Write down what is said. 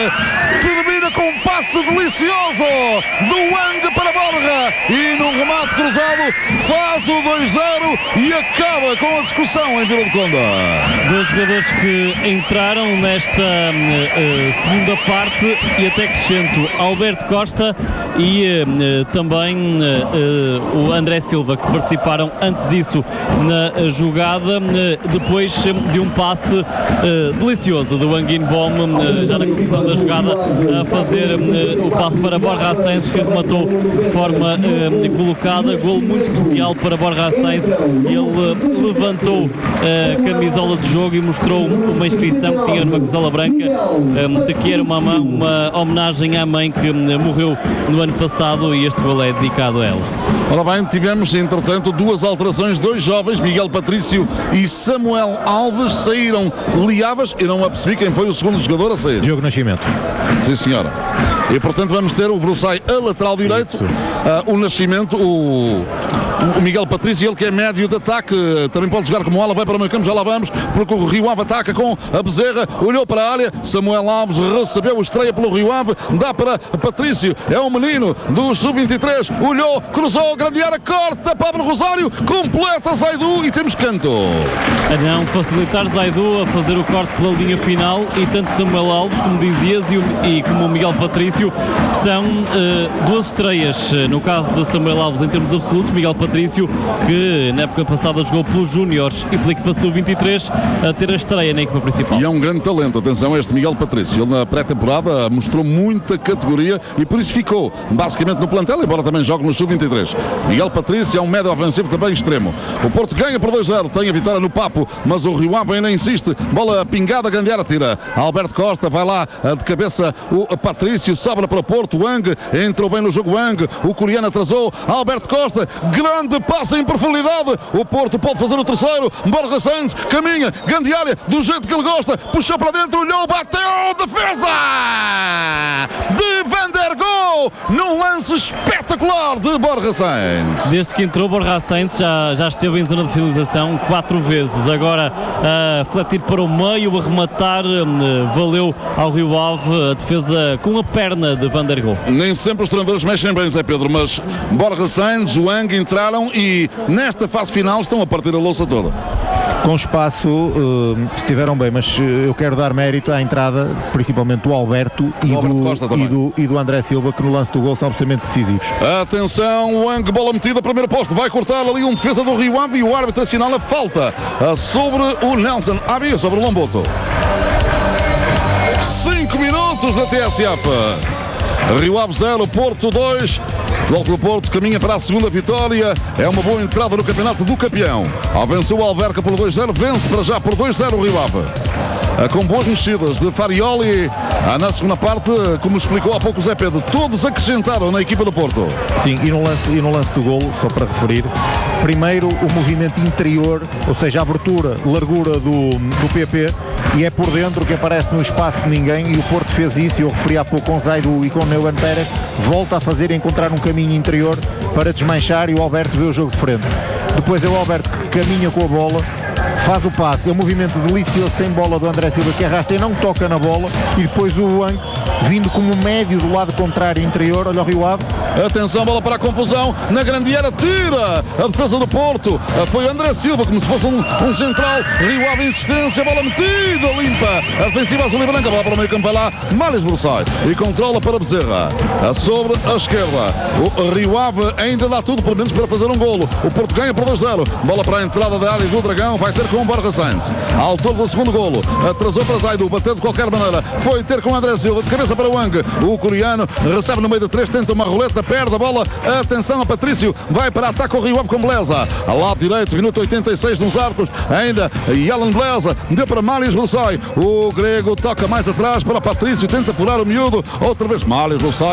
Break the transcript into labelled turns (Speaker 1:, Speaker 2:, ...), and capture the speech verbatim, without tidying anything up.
Speaker 1: termina com um passe delicioso do Wang para Borja e num remate cruzado faz o dois zero e acaba com a discussão em Vila do Conde.
Speaker 2: Dois jogadores que entraram nesta uh, segunda parte e até acrescento Alberto Costa e uh, também uh, uh, o André Silva, que participaram antes disso na jogada, uh, depois de um passe uh, delicioso do Wang In-beom, uh, já na conclusão da jogada, a fazer uh, o passe para Borja Ascenso, que rematou de forma uh, colocada. Golo muito especial para Borja Ascenso. Ele uh, levantou a camisola de jogo e mostrou uma inscrição que tinha numa camisola branca, um, que era uma, uma homenagem à mãe que um, morreu no ano passado, e este golo é dedicado a ela.
Speaker 1: Ora bem, tivemos entretanto duas alterações, dois jovens, Miguel Patrício e Samuel Alves, saíram Liavas. Eu não apercebi quem foi o segundo jogador a sair.
Speaker 3: Diogo Nascimento.
Speaker 1: Sim, senhora. E portanto vamos ter o Bruçai a lateral direito, uh, o Nascimento, o, o Miguel Patrício, ele que é médio de ataque, também pode jogar como ala, vai para o meio campo, já lá vamos, porque o Rio Ave ataca com a Bezerra, olhou para a área, Samuel Alves recebeu a estreia pelo Rio Ave, dá para Patrício, é um menino do sub vinte e três, olhou, cruzou, grande área, corta, Pablo Rosário, completa Zaidu e temos canto.
Speaker 2: A não facilitar Zaidu a fazer o corte pela linha final, e tanto Samuel Alves, como dizias, e, o, e como o Miguel Patrício, são uh, duas estreias, no caso de Samuel Alves em termos absolutos, Miguel Patrício, que na época passada jogou pelos Júniores e pela equipa sub vinte e três, a ter a estreia na equipa principal.
Speaker 1: E é um grande talento, atenção a este Miguel Patrício, ele na pré-temporada mostrou muita categoria e por isso ficou basicamente no plantel, embora também jogue no sub vinte e três. Miguel Patrício é um médio ofensivo também extremo. O Porto ganha por dois zero, tem a vitória no papo, mas o Rio Ave ainda insiste, bola pingada, grande área, tira Alberto Costa, vai lá de cabeça o Patrício, sobra para o Porto, Wang entrou bem no jogo, Wang, o coreano atrasou, Alberto Costa, grande passe em profundidade, o Porto pode fazer o terceiro, Borja Santos, caminha, grande área, do jeito que ele gosta, puxou para dentro, olhou, bateu, defesa de Van der Gol, num lance espetacular de Borja Santos.
Speaker 2: Desde que entrou, Borja Santos já, já esteve em zona de finalização quatro vezes, agora a fletir para o meio, a rematar, valeu ao Rio Ave a defesa com a perna de Van der Gol.
Speaker 1: Nem sempre os treinadores mexem bem, Zé Pedro, mas Borja Santos, Wang entraram e nesta fase final estão a partir a louça toda.
Speaker 3: Com espaço uh, estiveram bem, mas uh, eu quero dar mérito à entrada, principalmente do Alberto e do,
Speaker 1: Alberto Costa
Speaker 3: e, do, e do André Silva, que no lance do gol são absolutamente decisivos.
Speaker 1: Atenção, Wang, bola metida, primeiro posto, vai cortar ali um defesa do Rio Ave e o árbitro assinala falta uh, sobre o Nelson Abi, sobre o Lomboto. cinco minutos da T S F. Rio Ave zero, Porto dois. Logo o Porto caminha para a segunda vitória. É uma boa entrada no campeonato do campeão. Ao vencer o Alverca por dois zero, vence para já por dois zero o Rio Ave. Com boas mexidas de Farioli. Na segunda parte, como explicou há pouco o Zé Pedro, todos acrescentaram na equipa do Porto.
Speaker 3: Sim, e no lance, e no lance do golo, só para referir, primeiro o movimento interior, ou seja, a abertura, largura do, do P P, e é por dentro que aparece no espaço de ninguém, e o Porto fez isso, e eu referi há pouco com Zaidu e com Neuan Pérez, volta a fazer, encontrar um caminho interior para desmanchar, e o Alberto vê o jogo de frente. Depois é o Alberto que caminha com a bola, faz o passe, é um movimento delicioso sem bola do André Silva, que arrasta e não toca na bola, e depois o Wang, vindo como médio do lado contrário interior, olha o Rio Ave.
Speaker 1: Atenção, bola para a confusão, na grande área, tira a defesa do Porto, foi André Silva, como se fosse um, um central, Rio Ave insistência, bola metida, limpa, a defensiva azul e branca, bola para o meio campo, vai lá, Málios Bruçai, e controla para Bezerra, sobre a esquerda, o Rio Ave ainda dá tudo, pelo menos para fazer um golo, o Porto ganha por dois zero, bola para a entrada da área do Dragão, vai ter com o Borja Santos, à altura do segundo golo, atrasou para Zaidu, bateu de qualquer maneira, foi ter com André Silva, de cabeça para o Wang, o coreano recebe no meio de três, tenta uma roleta, perde a bola, atenção a Patrício, vai para ataque o Rio Ave com beleza, ao lado direito, minuto oitenta e seis nos arcos, ainda Yalan beleza, deu para Málios Bruçai, o grego toca mais atrás para Patrício, tenta furar o miúdo, outra vez Málios Bruçai.